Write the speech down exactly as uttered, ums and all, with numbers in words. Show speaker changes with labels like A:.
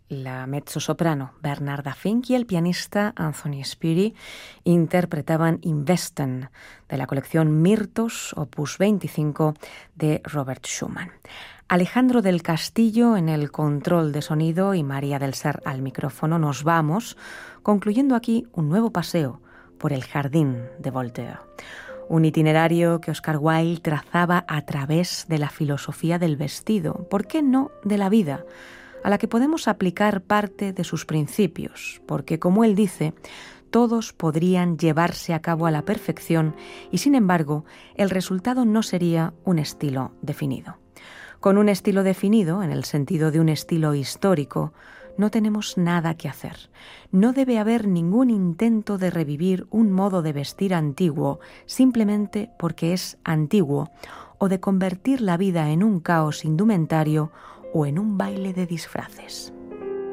A: La mezzosoprano Bernarda Fink y el pianista Anthony Spiri interpretaban Investen, de la colección Mirtos, opus veinticinco, de Robert Schumann. Alejandro del Castillo en el control de sonido y María del Ser al micrófono. Nos vamos, concluyendo aquí un nuevo paseo por el jardín de Voltaire. Un itinerario que Oscar Wilde trazaba a través de la filosofía del vestido, ¿por qué no de la vida?, a la que podemos aplicar parte de sus principios, porque, como él dice, todos podrían llevarse a cabo a la perfección y, sin embargo, el resultado no sería un estilo definido. Con un estilo definido, en el sentido de un estilo histórico, no tenemos nada que hacer. No debe haber ningún intento de revivir un modo de vestir antiguo simplemente porque es antiguo, o de convertir la vida en un caos indumentario o en un baile de disfraces.